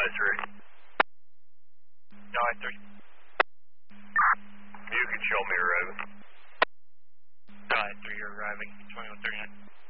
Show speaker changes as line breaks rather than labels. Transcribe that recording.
9-3.
You can show me arriving.
9-3, you're arriving. 2139.